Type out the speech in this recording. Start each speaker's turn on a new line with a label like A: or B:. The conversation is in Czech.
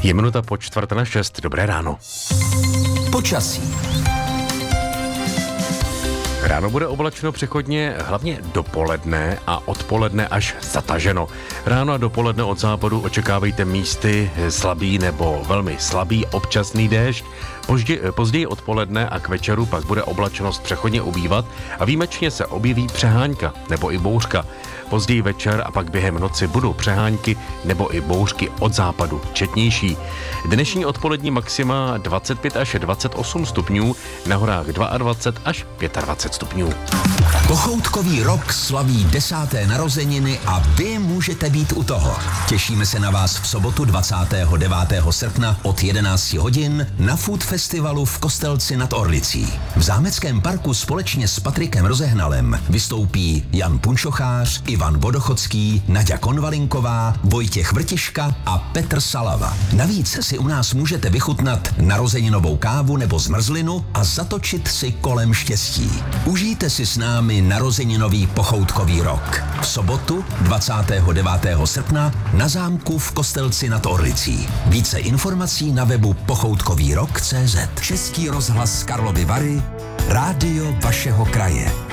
A: Je minuta po 5:45. Dobré ráno.
B: Počasí.
A: Ráno bude oblačno přechodně, hlavně dopoledne a odpoledne až zataženo. Ráno a dopoledne od západu očekávejte místy slabý nebo velmi slabý občasný déšť. Později odpoledne a k večeru pak bude oblačnost přechodně ubývat a výjimečně se objeví přehánka nebo i bouřka. Později večer a pak během noci budou přehánky nebo i bouřky od západu četnější. Dnešní odpolední maxima 25 až 28 stupňů, na horách 22 až 25 stupňů.
B: Pochoutkový rok slaví 10. narozeniny a vy můžete být u toho. Těšíme se na vás v sobotu 29. srpna od 11 hodin na Food Festivalu v Kostelci nad Orlicí. V Zámeckém parku společně s Patrikem Rozehnalem vystoupí Jan Punčochář, Ivan Vodochodský, Naďa Konvalinková, Vojtěch Vrtiška a Petr Salava. Navíc si u nás můžete vychutnat narozeninovou kávu nebo zmrzlinu a zatočit si kolem štěstí. Užijte si s námi narozeninový pochoutkový rok. V sobotu 29. srpna na zámku v Kostelci nad Orlicí. Více informací na webu pochoutkovýrok.cz. Český rozhlas Karlovy Vary, rádio vašeho kraje.